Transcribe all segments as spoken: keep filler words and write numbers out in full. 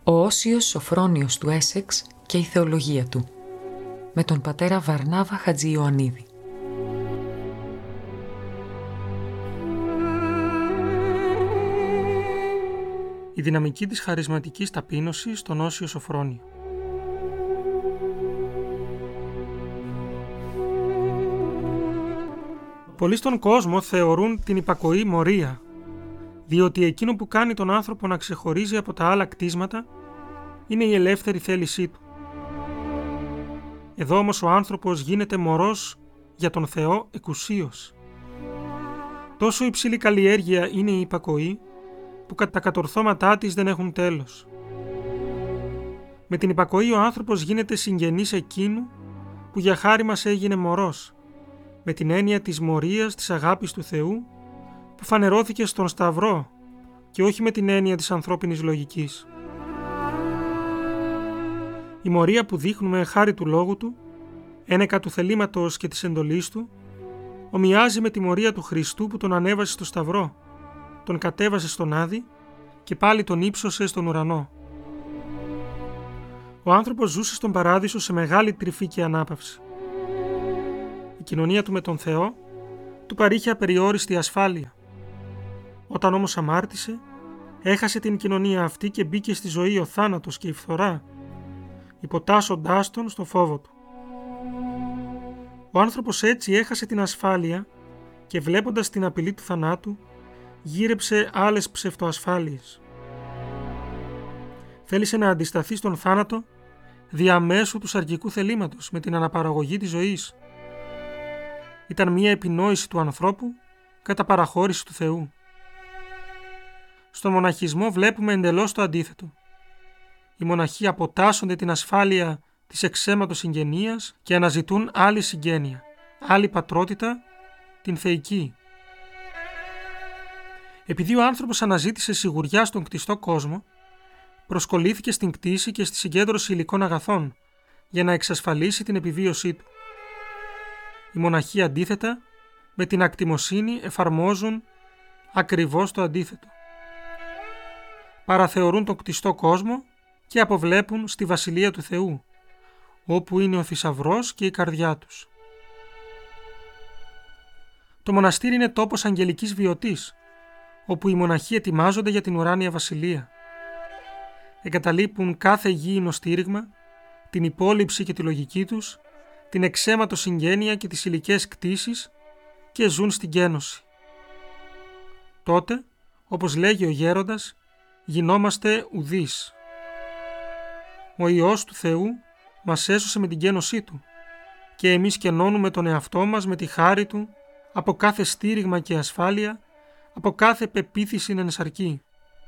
Ο Όσιος Σοφρόνιος του Έσεξ και η θεολογία του, με τον πατέρα Βαρνάβα Χατζη-Ιωαννίδη. Η δυναμική της χαρισματικής ταπείνωσης στον Όσιο Σοφρόνιο. Πολλοί στον κόσμο θεωρούν την υπακοή μορία, διότι εκείνο που κάνει τον άνθρωπο να ξεχωρίζει από τα άλλα κτίσματα είναι η ελεύθερη θέλησή του. Εδώ όμως ο άνθρωπος γίνεται μωρός για τον Θεό εκουσίως. Τόσο υψηλή καλλιέργεια είναι η υπακοή, που τα κατορθώματά της δεν έχουν τέλος. Με την υπακοή ο άνθρωπος γίνεται συγγενής εκείνου που για χάρη μας έγινε μωρός, με την έννοια της μορίας της αγάπης του Θεού που φανερώθηκε στον Σταυρό και όχι με την έννοια της ανθρώπινης λογικής. Η μορία που δείχνουμε χάρη του Λόγου Του, ένεκα του θελήματος και της εντολής Του, ομοιάζει με τη μορία του Χριστού που τον ανέβασε στο Σταυρό, τον κατέβασε στον Άδη και πάλι τον ύψωσε στον ουρανό. Ο άνθρωπος ζούσε στον Παράδεισο σε μεγάλη τρυφή και ανάπαυση. Η κοινωνία του με τον Θεό του παρήχε απεριόριστη ασφάλεια. Όταν όμως αμάρτησε, έχασε την κοινωνία αυτή και μπήκε στη ζωή ο θάνατος και η φθορά, υποτάσσοντάς τον στο φόβο του. Ο άνθρωπος έτσι έχασε την ασφάλεια και βλέποντας την απειλή του θανάτου, γύρεψε άλλες ψευτοασφάλειες. Θέλησε να αντισταθεί στον θάνατο διαμέσου του σαρκικού θελήματος με την αναπαραγωγή της ζωής. Ήταν μια επινόηση του ανθρώπου κατά παραχώρηση του Θεού. Στον μοναχισμό βλέπουμε εντελώς το αντίθετο. Οι μοναχοί αποτάσσονται την ασφάλεια της εξαίματος συγγενείας και αναζητούν άλλη συγγένεια, άλλη πατρότητα, την θεϊκή. Επειδή ο άνθρωπος αναζήτησε σιγουριά στον κτιστό κόσμο, προσκολήθηκε στην κτήση και στη συγκέντρωση υλικών αγαθών για να εξασφαλίσει την επιβίωσή του. Οι μοναχοί αντίθετα, με την ακτιμοσύνη εφαρμόζουν ακριβώς το αντίθετο. Παραθεωρούν τον κτιστό κόσμο και αποβλέπουν στη Βασιλεία του Θεού, όπου είναι ο θησαυρός και η καρδιά τους. Το μοναστήρι είναι τόπος αγγελικής βιωτής, όπου οι μοναχοί ετοιμάζονται για την ουράνια βασιλεία. Εγκαταλείπουν κάθε γήινο στήριγμα, την υπόλοιψη και τη λογική τους, την εξαίματο συγγένεια και τις υλικές κτήσεις και ζουν στην κένωση. Τότε, όπως λέγει ο γέροντας, γινόμαστε ουδείς. Ο Υιός του Θεού μας έσωσε με την κένωσή Του και εμείς κενώνουμε τον εαυτό μας με τη χάρη Του από κάθε στήριγμα και ασφάλεια, από κάθε πεποίθηση ενσαρκή.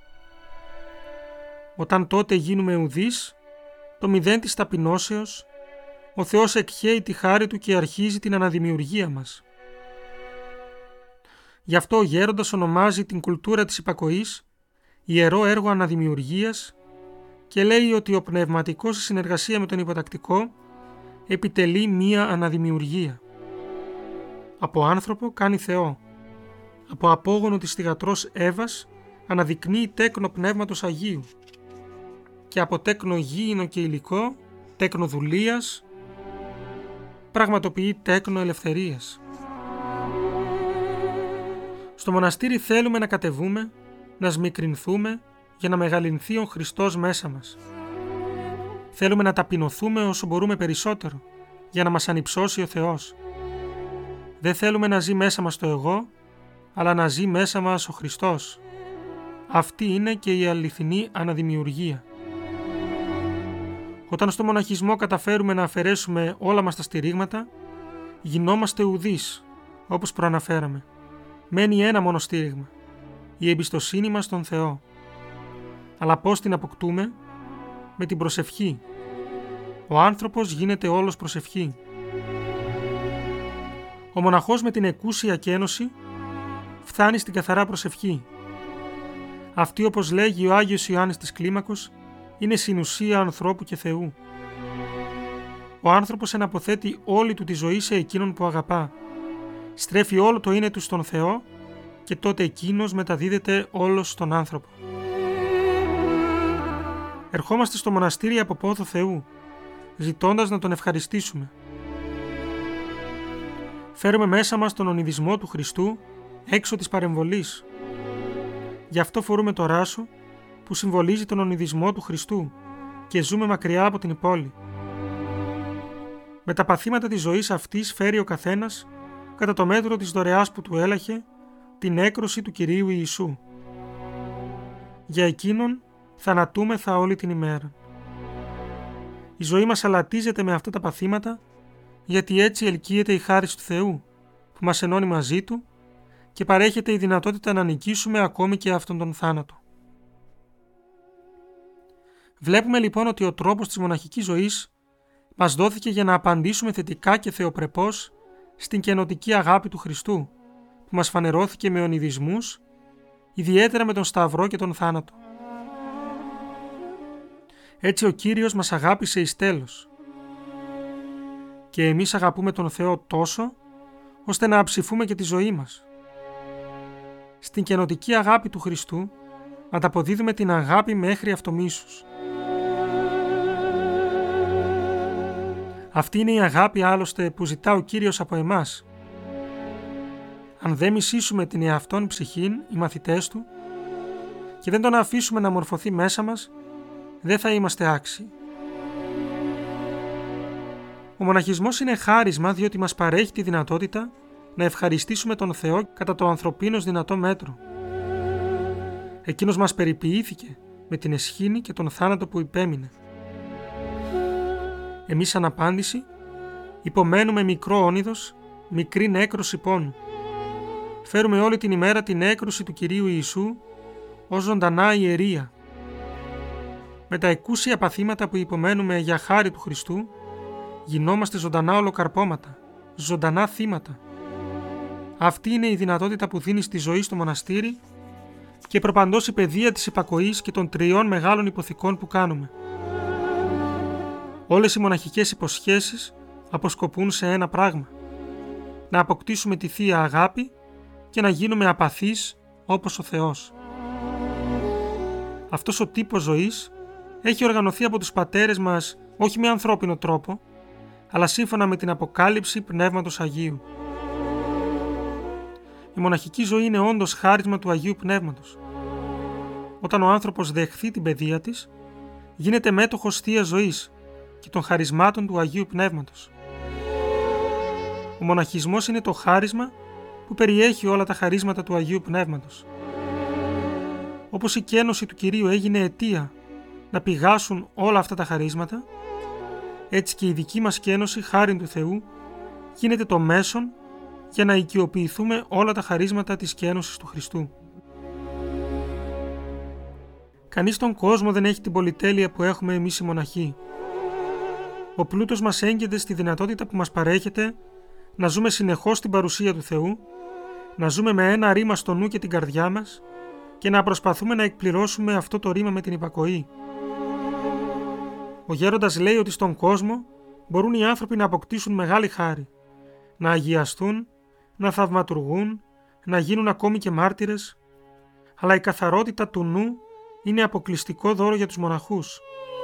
Όταν τότε γίνουμε ουδείς, το μηδέν της ταπεινώσεως, ο Θεός εκχέει τη χάρη Του και αρχίζει την αναδημιουργία μας. Γι' αυτό ο γέροντας ονομάζει την κουλτούρα της υπακοής ιερό έργο αναδημιουργίας και λέει ότι ο πνευματικός σε συνεργασία με τον υποτακτικό επιτελεί μία αναδημιουργία. Από άνθρωπο κάνει Θεό. Από απόγονο της θυγατρός Εύας αναδεικνύει τέκνο πνεύματος Αγίου και από τέκνο γήινο και υλικό, τέκνο δουλείας, πραγματοποιεί τέκνο ελευθερίας. Στο μοναστήρι θέλουμε να κατεβούμε, να σμικρινθούμε για να μεγαλυνθεί ο Χριστός μέσα μας. Θέλουμε να ταπεινωθούμε όσο μπορούμε περισσότερο για να μας ανυψώσει ο Θεός. Δεν θέλουμε να ζει μέσα μας το εγώ, αλλά να ζει μέσα μας ο Χριστός. Αυτή είναι και η αληθινή αναδημιουργία. Όταν στο μοναχισμό καταφέρουμε να αφαιρέσουμε όλα μας τα στηρίγματα, γινόμαστε ουδείς, όπως προαναφέραμε. Μένει ένα μόνο στήριγμα, η εμπιστοσύνη μας στον Θεό. Αλλά πώς την αποκτούμε? Με την προσευχή. Ο άνθρωπος γίνεται όλος προσευχή. Ο μοναχός με την εκούσια κένωση φτάνει στην καθαρά προσευχή. Αυτή, όπως λέγει ο Άγιος Ιωάννης της Κλίμακος, είναι συνουσία ανθρώπου και Θεού. Ο άνθρωπος εναποθέτει όλη του τη ζωή σε εκείνον που αγαπά. Στρέφει όλο το είναι του στον Θεό και τότε εκείνος μεταδίδεται όλος στον άνθρωπο. ερχόμαστε στο μοναστήρι από πόθο Θεού, ζητώντας να Τον ευχαριστήσουμε. Φέρουμε μέσα μας τον ονειδισμό του Χριστού έξω της παρεμβολής. Γι' αυτό φορούμε το ράσο που συμβολίζει τον ονειδισμό του Χριστού και ζούμε μακριά από την πόλη. Με τα παθήματα της ζωής αυτής φέρει ο καθένας, κατά το μέτρο της δωρεάς που του έλαχε, την έκρωση του Κυρίου Ιησού. Για Εκείνον θανατούμεθα όλη την ημέρα. Η ζωή μας αλατίζεται με αυτά τα παθήματα, γιατί έτσι ελκύεται η χάρις του Θεού, που μας ενώνει μαζί Του και παρέχεται η δυνατότητα να νικήσουμε ακόμη και αυτόν τον θάνατο. Βλέπουμε λοιπόν ότι ο τρόπος της μοναχικής ζωής μας δόθηκε για να απαντήσουμε θετικά και θεοπρεπώς στην καινοτική αγάπη του Χριστού, που μας φανερώθηκε με ονειδισμούς, ιδιαίτερα με τον Σταυρό και τον θάνατο. Έτσι ο Κύριος μας αγάπησε εις τέλος. Και εμείς αγαπούμε τον Θεό τόσο, ώστε να αψηφούμε και τη ζωή μας. Στην καινοτική αγάπη του Χριστού ανταποδίδουμε την αγάπη μέχρι αυτομίσους. Αυτή είναι η αγάπη άλλωστε που ζητά ο Κύριος από εμάς. Αν δεν μισήσουμε την εαυτόν ψυχήν, οι μαθητές Του, και δεν Τον αφήσουμε να μορφωθεί μέσα μας, δεν θα είμαστε άξιοι. Ο μοναχισμός είναι χάρισμα διότι μας παρέχει τη δυνατότητα να ευχαριστήσουμε τον Θεό κατά το ανθρωπίνος δυνατό μέτρο. Εκείνος μας περιποιήθηκε με την εσχήνη και τον θάνατο που υπέμεινε. Εμείς σαν απάντηση υπομένουμε μικρό όνειδος, μικρή νέκρωση πόνου. Φέρουμε όλη την ημέρα την έκρωση του Κυρίου Ιησού ως ζωντανά ιερία. Με τα εκούσια παθήματα που υπομένουμε για χάρη του Χριστού, γινόμαστε ζωντανά ολοκαρπώματα, ζωντανά θύματα. Αυτή είναι η δυνατότητα που δίνει στη ζωή στο μοναστήρι και προπαντός η παιδεία της υπακοής και των τριών μεγάλων υποθηκών που κάνουμε. Όλες οι μοναχικές υποσχέσεις αποσκοπούν σε ένα πράγμα: να αποκτήσουμε τη Θεία Αγάπη και να γίνουμε απαθείς όπως ο Θεός. Αυτός ο τύπος ζωής έχει οργανωθεί από τους πατέρες μας όχι με ανθρώπινο τρόπο, αλλά σύμφωνα με την αποκάλυψη Πνεύματος Αγίου. Η μοναχική ζωή είναι όντως χάρισμα του Αγίου Πνεύματος. Όταν ο άνθρωπος δεχθεί την παιδεία της, γίνεται μέτοχος Θείας Ζωής και των χαρισμάτων του Αγίου Πνεύματος. Ο μοναχισμός είναι το χάρισμα που περιέχει όλα τα χαρίσματα του Αγίου Πνεύματος. Όπως η κένωση του Κυρίου έγινε αιτία να πηγάσουν όλα αυτά τα χαρίσματα, έτσι και η δική μας κένωση χάριν του Θεού γίνεται το μέσον για να οικειοποιηθούμε όλα τα χαρίσματα της κένωσης του Χριστού. Κανείς στον κόσμο δεν έχει την πολυτέλεια που έχουμε εμείς οι μοναχοί. Ο πλούτος μας έγκυται στη δυνατότητα που μας παρέχεται να ζούμε συνεχώς στην παρουσία του Θεού, να ζούμε με ένα ρήμα στο νου και την καρδιά μας και να προσπαθούμε να εκπληρώσουμε αυτό το ρήμα με την υπακοή. Ο γέροντας λέει ότι στον κόσμο μπορούν οι άνθρωποι να αποκτήσουν μεγάλη χάρη, να αγιαστούν, να θαυματουργούν, να γίνουν ακόμη και μάρτυρες, αλλά η καθαρότητα του νου είναι αποκλειστικό δώρο για τους μοναχούς.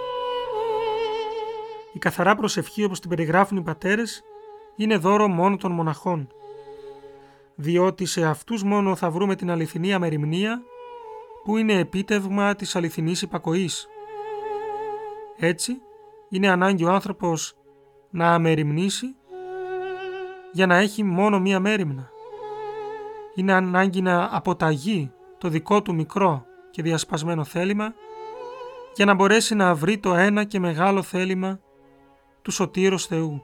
Η καθαρά προσευχή, όπως την περιγράφουν οι πατέρες, είναι δώρο μόνο των μοναχών, διότι σε αυτούς μόνο θα βρούμε την αληθινή αμεριμνία που είναι επίτευγμα της αληθινής υπακοής. Έτσι, είναι ανάγκη ο άνθρωπος να αμεριμνήσει για να έχει μόνο μία μέριμνα. Είναι ανάγκη να αποταγεί το δικό του μικρό και διασπασμένο θέλημα για να μπορέσει να βρει το ένα και μεγάλο θέλημα του Σωτήρος Θεού.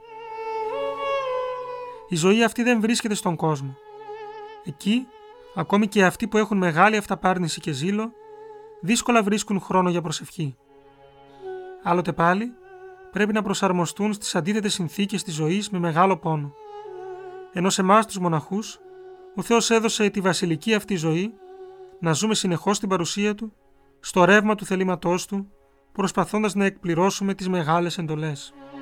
Η ζωή αυτή δεν βρίσκεται στον κόσμο. Εκεί, ακόμη και αυτοί που έχουν μεγάλη αυταπάρνηση και ζήλο, δύσκολα βρίσκουν χρόνο για προσευχή. Άλλοτε πάλι, πρέπει να προσαρμοστούν στις αντίθετες συνθήκες της ζωής με μεγάλο πόνο. Ενώ σε εμάς τους μοναχούς, ο Θεός έδωσε τη βασιλική αυτή ζωή να ζούμε συνεχώς στην παρουσία Του, στο ρεύμα του θελήματός Του, προσπαθώντας να εκπληρώσουμε τις μεγάλες εντολές.